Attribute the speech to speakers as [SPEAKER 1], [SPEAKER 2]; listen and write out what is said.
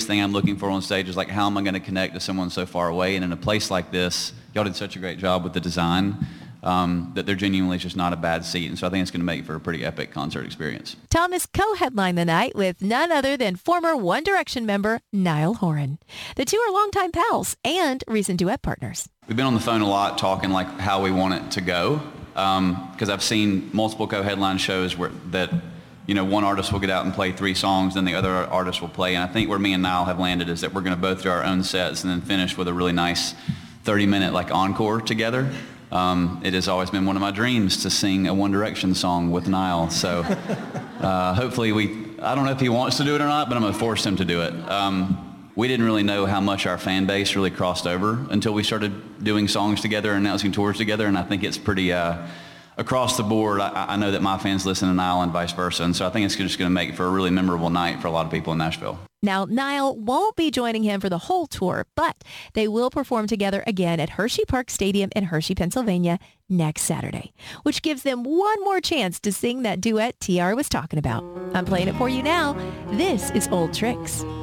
[SPEAKER 1] biggest thing I'm looking for on stage is like, how am I going to connect to someone so far away? And in a place like this, y'all did such a great job with the design that there genuinely is just not a bad seat. And so I think it's going to make for a pretty epic concert experience.
[SPEAKER 2] Thomas co-headlined the night with none other than former One Direction member Niall Horan. The two are longtime pals and recent duet partners.
[SPEAKER 1] We've been on the phone a lot talking like how we want it to go, because I've seen multiple co-headline shows where that, you know, one artist will get out and play 3 songs, then the other artist will play. And I think where me and Niall have landed is that we're going to both do our own sets and then finish with a really nice 30-minute like encore together. It has always been one of my dreams to sing a One Direction song with Niall. So hopefully I don't know if he wants to do it or not, but I'm going to force him to do it. We didn't really know how much our fan base really crossed over until we started doing songs together and announcing tours together. And I think it's pretty, across the board, I know that my fans listen to Niall and vice versa. And so I think it's just going to make for a really memorable night for a lot of people in Nashville.
[SPEAKER 2] Now, Niall won't be joining him for the whole tour, but they will perform together again at Hershey Park Stadium in Hershey, Pennsylvania next Saturday, which gives them one more chance to sing that duet TR was talking about. I'm playing it for you now. This is Old Tricks.